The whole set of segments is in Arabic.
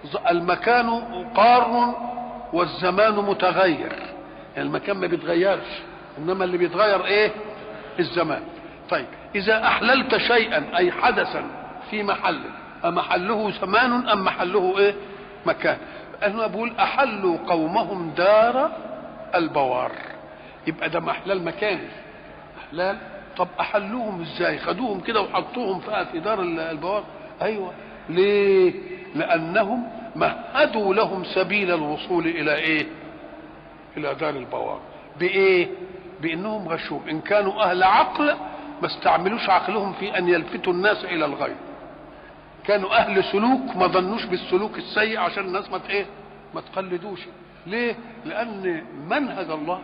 المكان قار والزمان متغير. المكان ما بيتغيرش، انما اللي بيتغير ايه؟ الزمان. طيب اذا احللت شيئا اي حدثا في محل، امحله زمان ام محله ايه؟ مكان. انا بقول احلوا قومهم دار البوار، يبقى ده محلال مكاني. احلال. طب احلوهم ازاي؟ خدوهم كده وحطوهم في دار البوار؟ ايوه. ليه؟ لانهم مهدوا لهم سبيل الوصول الى ايه؟ الى دار البوار. بايه؟ بانهم غشوم. ان كانوا اهل عقل ما استعملوش عقلهم في ان يلفتوا الناس الى الغيب. كانوا اهل سلوك ما ظنوش بالسلوك السيء عشان الناس ما ايه؟ ما تقلدوش. ليه؟ لان منهج الله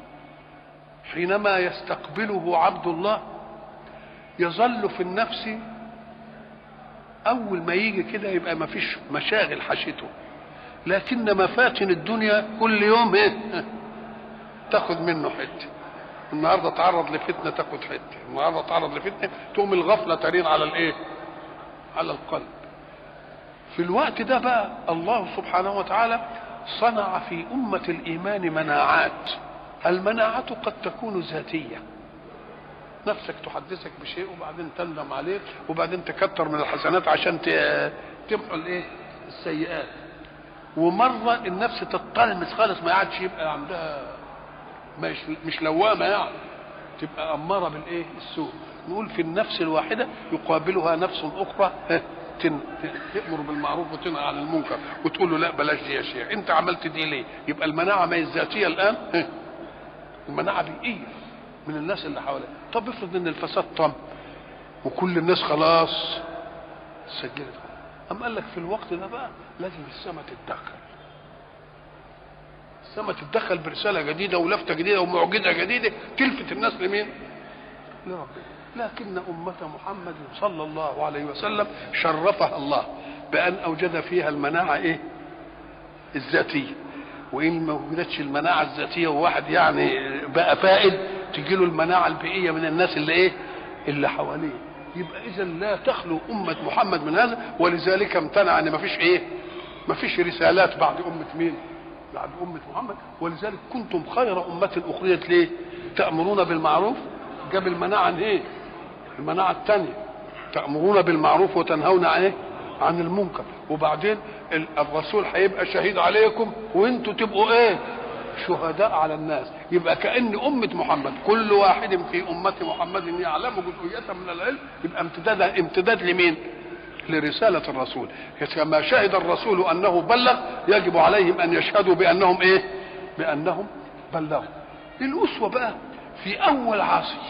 حينما يستقبله عبد الله يظل في النفس، اول ما يجي كده يبقى ما فيش مشاغل حشته، لكن مفاتن الدنيا كل يوم ايه؟ تاخد منه حته. النهارده تعرض لفتنه تاخد حته، النهارده تعرض لفتنه تقوم الغفله ترين على الايه؟ على القلب. في الوقت ده بقى الله سبحانه وتعالى صنع في أمة الإيمان مناعات. المناعة قد تكون ذاتية، نفسك تحدثك بشيء وبعدين تندم عليه وبعدين تكتر من الحسنات عشان تمحو الايه؟ السيئات. ومرة النفس تتطلمس خالص ما عادش يبقى عندها مش لوامة، يعني تبقى أمارة بالايه؟ السوء. نقول في النفس الواحدة يقابلها نفس أخرى تأمر بالمعروف وتنهى عن المنكر وتقول له لا بلاش دي يا شيخ، انت عملت دي ليه؟ يبقى المناعة ما هي الذاتية الآن، المناعة بيئية من الناس اللي حواليها. طب افرض ان الفساد طم وكل الناس خلاص سجلت، أم قال لك في الوقت ده بقى لازم السماء تتدخل. السماء تتدخل برسالة جديدة ولفتة جديدة ومعجزة جديدة تلفت الناس لمين؟ لربنا. لكن أمة محمد صلى الله عليه وسلم شرفها الله بأن أوجد فيها المناعة إيه؟ الذاتية. وإن ما وجدتش المناعة الذاتية وواحد يعني بقى فائد تجي له المناعة البيئية من الناس اللي إيه؟ اللي حواليه. يبقى إذا لا تخلو أمة محمد من هذا، ولذلك امتنع أن ما فيش إيه؟ ما فيش رسالات بعد أمة مين؟ بعد أمة محمد. ولذلك كنتم خير أمة أخرجت ليه؟ تأمرون بالمعروف. جاب المناعة ايه؟ المناعة الثانية تأمرون بالمعروف وتنهون عن ايه؟ عن المنكر. وبعدين الرسول هيبقى شهيد عليكم وانتوا تبقوا ايه؟ شهداء على الناس. يبقى كأن أمة محمد كل واحد في أمة محمد يعلم جزئية من العلم، يبقى امتداد لمين؟ لرسالة الرسول. كما شهد الرسول أنه بلغ يجب عليهم أن يشهدوا بأنهم ايه؟ بأنهم بلغوا. الأسوة بقى في أول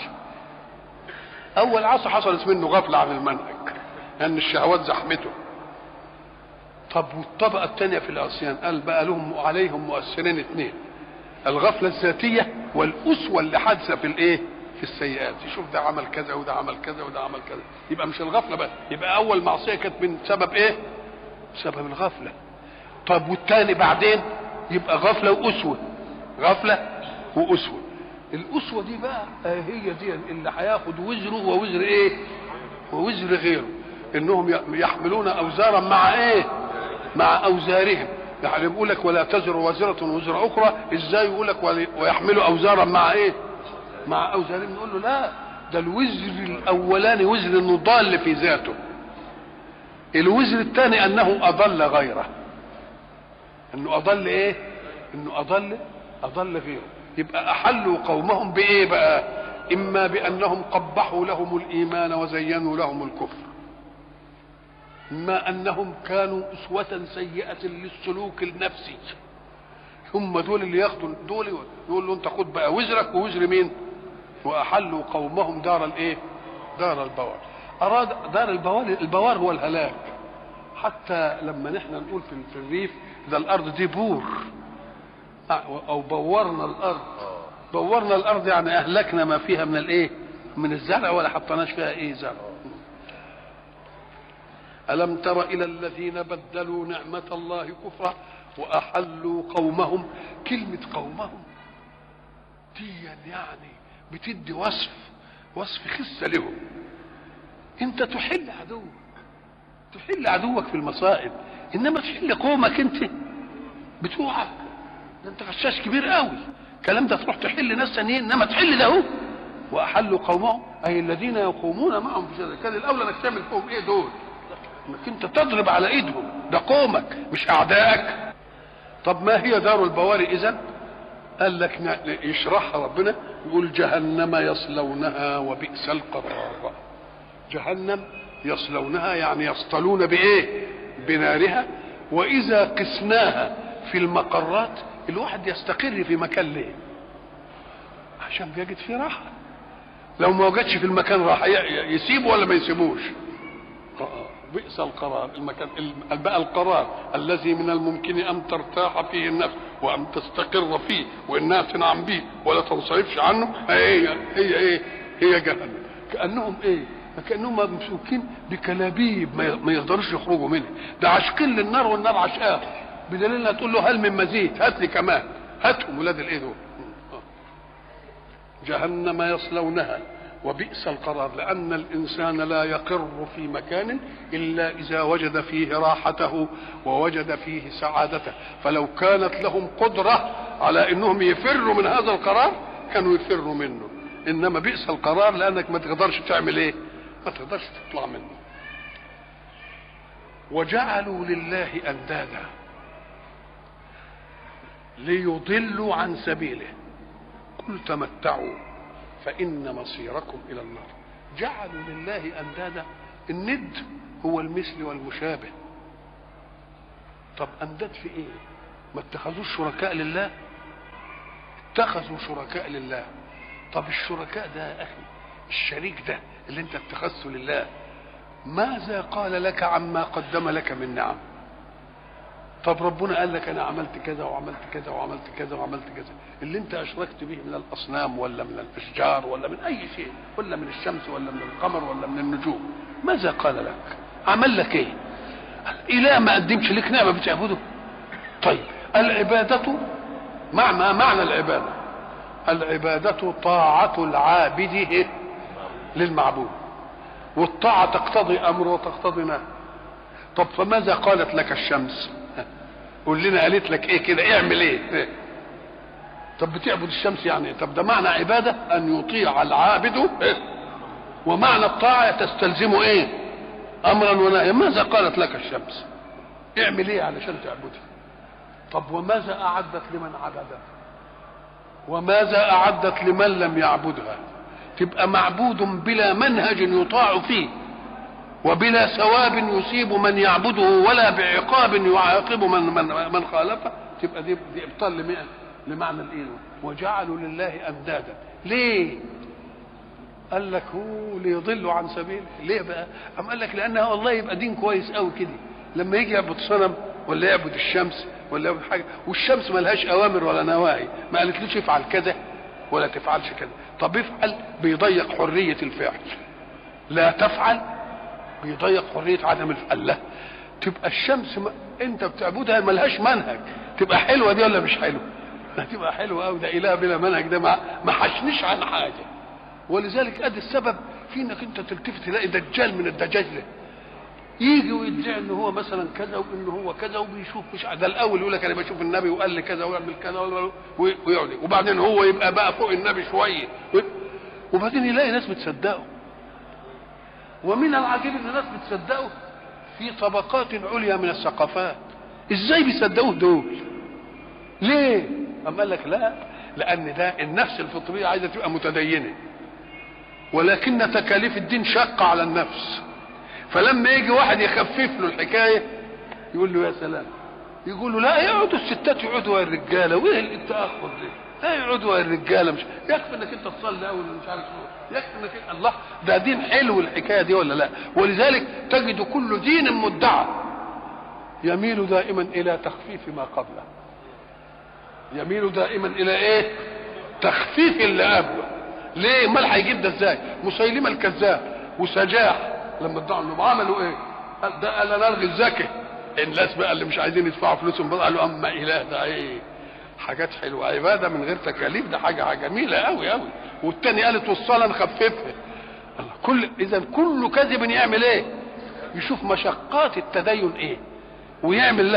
عصر حصلت منه غفلة عن المنهج لأن الشهوات زحمته. طب والطبقة الثانية في العصيان قال بقى لهم عليهم مؤثرين اثنين: الغفلة الذاتية والأسوة اللي حادثة في الايه؟ في السيئات. يشوف ده عمل كذا وده عمل كذا وده عمل كذا. يبقى مش الغفلة بس، يبقى أول معصية كانت من سبب ايه؟ سبب الغفلة. طب والثاني بعدين يبقى غفلة وأسوة، غفلة وأسوة. الأسوة دي بقى هي دي اللي هياخد وزره ووزر ايه؟ ووزر غيره. انهم يحملون اوزارا مع ايه؟ مع اوزارهم. يعني يقول لك ولا تزر وازرة وزر اخرى، ازاي يقول لك ويحملوا اوزارا مع ايه؟ مع اوزارهم. نقول له لا، ده الوزر الاولاني وزر انه ضال في ذاته، الوزر الثاني انه اضل غيره. انه اضل ايه؟ انه اضل غيره. يبقى احلوا قومهم بايه بقى؟ اما بانهم قبحوا لهم الايمان وزينوا لهم الكفر، اما انهم كانوا اسوة سيئة للسلوك النفسي. هم دول اللي ياخدوا دول يقول له انت خد بقى وزرك ووزر مين؟ واحلوا قومهم دار الايه؟ دار البوار. اراد دار البوار هو الهلاك. حتى لما نحن نقول في الريف ده الارض دي بور او بورنا الارض يعني اهلكنا ما فيها من الايه؟ من الزرع ولا حطناش فيها ايه؟ زرع. الم تر الى الذين بدلوا نعمة الله كفرا واحلوا قومهم. كلمة قومهم دي يعني بتدي وصف خسة لهم. انت تحل عدوك في المصائب، انما تحل قومك انت بتوعك، ده انت غشاش كبير قوي. الكلام ده تروح تحل ناس ثانيين، انما تحل ده هو. واحلوا قومهم اي الذين يقومون معهم في شر. كان الاولى انك تعمل فيهم ايه دول؟ انك انت تضرب على ايدهم، ده قومك مش اعدائك. طب ما هي دار البواري اذا؟ قال لك يشرحها ربنا، يقول جهنم يصلونها وبئس القرار. جهنم يصلونها يعني يصطلون بايه؟ بنارها. واذا قسناها في المقرات، الواحد يستقر في مكان ليه؟ عشان بيجد فيه راحه. لو ما وجدش في المكان راحه يسيبه ولا ما يسيبوش؟ بئس القرار. المكان بقى القرار الذي من الممكن ان ترتاح فيه النفس وان تستقر فيه وانها تنعم به ولا تنصرفش عنه، هي جهنم. كانهم ايه؟ كانهم ممسوكين بكلابيب ما يقدروش يخرجوا منها. ده عاشقين للنار والنار عشقاه، بدليل انها تقول له هل من مزيد؟ هات لي كمان، هاتهم ولاد الايه دول. جهنم يصلونها وبئس القرار، لأن الإنسان لا يقر في مكان إلا إذا وجد فيه راحته ووجد فيه سعادته. فلو كانت لهم قدرة على أنهم يفروا من هذا القرار كانوا يفروا منه، إنما بئس القرار لأنك ما تقدرش تعمل إيه؟ ما تقدرش تطلع منه. وجعلوا لله أندادا ليضلوا عن سبيله قل تمتعوا فإن مصيركم إلى النار. جعلوا لله أندادا. الند هو المثل والمشابه. طب أنداد في إيه؟ ما اتخذوش شركاء لله؟ اتخذوا شركاء لله. طب الشركاء ده يا أخي، الشريك ده اللي انت اتخذته لله، ماذا قال لك عما قدم لك من نعم؟ طب ربنا قال لك انا عملت كذا وعملت كذا وعملت كذا وعملت كذا. اللي انت اشركت به من الاصنام ولا من الاشجار ولا من اي شيء ولا من الشمس ولا من القمر ولا من النجوم، ماذا قال لك؟ عمل لك ايه؟ اله ما قدمش لك نعمه بتعبده؟ طيب العباده معنى العباده، العباده طاعه العابد للمعبود، والطاعه تقتضي امر وتقتضي نهي. طب فماذا قالت لك الشمس؟ قول لنا قالت لك ايه كده؟ اعمل ايه؟ طب بتعبد الشمس يعني؟ طب ده معنى عباده ان يطيع العابد ومعنى الطاعه تستلزم ايه؟ امرا ونهيا. ماذا قالت لك الشمس؟ اعمل ايه علشان تعبدها؟ طب وماذا اعدت لمن عبدها؟ وماذا اعدت لمن لم يعبدها؟ تبقى معبود بلا منهج يطاع فيه وبلا ثواب يصيب من يعبده ولا بعقاب يعاقب من خالفه. تبقى دي ابطال لمعنى الايه. وجعلوا لله اندادا. ليه؟ قال لك هو ليضلوا عن سبيله. ليه بقى؟ قام قال لك لانها والله يبقى دين كويس قوي كده لما يجي يعبد صنم ولا يعبد الشمس ولا يعبد حاجه، والشمس ما لهاش اوامر ولا نواهي، ما قالتلوش افعل كذا ولا تفعلش كذا. طب افعل، بيضيق حريه الفعل. لا تفعل، بيضيق حريه عدم الفعل. لا، تبقى الشمس انت بتعبدها ملهاش منهج، تبقى حلوه دي ولا مش حلوه؟ تبقى حلوه قوي. ده اله بلا منهج، ده ما حشنش عن حاجه. ولذلك ادي السبب في انك انت تلتفت تلاقي دجال من الدجاجله يجي ويدعي ان هو مثلا كذا وان هو كذا وبيشوف مش ده. الاول يقول لك انا بشوف النبي وقال لي كذا ويعمل كذا ويقعد، وبعدين هو يبقى بقى فوق النبي شويه، وبعدين يلاقي ناس بتصدقه. ومن العجيب ان الناس بتصدقه في طبقات عليا من الثقافات. ازاي بيصدقوه دول؟ ليه؟ أم قال لك لا، لان ده النفس الفطريه عايزه تبقى متدينه، ولكن تكاليف الدين شاقه على النفس. فلما يجي واحد يخفف له الحكايه يقول له يا سلام، يقول له لا يقعدوا الستات يقعدوا الرجاله، وايه التاخر ده؟ لا يقعدوا الرجاله، مش يكفي انك انت تصلي اول مش عارف ايه، يكفي انك الله ده دين حلو الحكايه دي ولا لا؟ ولذلك تجد كل دين مدعى يميل دائما الى تخفيف ما قبله، يميل دائما الى ايه؟ تخفيف اللي قبله. ليه؟ امال هيجيب ده ازاي؟ مسيلمه الكذاب وسجاح لما ادعوا انهم عملوا ايه؟ ده قال نلغي الزكاه. الناس بقى اللي مش عايزين يدفعوا فلوسهم بقى قالوا اما اله ده ايه؟ حاجات حلوه، عباده من غير تكاليف، ده حاجه جميله قوي قوي. والتاني قالت والصلاه نخففها. اذا كل كذب يعمل ايه؟ يشوف مشقات التدين ايه؟ ويعمل